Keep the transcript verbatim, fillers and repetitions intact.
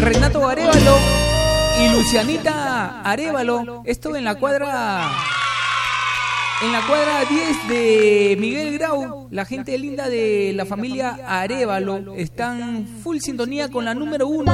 Renato Arévalo y Lucianita Arévalo. Esto en la cuadra... En la cuadra diez de Miguel Grau, la gente linda de la familia Arévalo están full sintonía con la número uno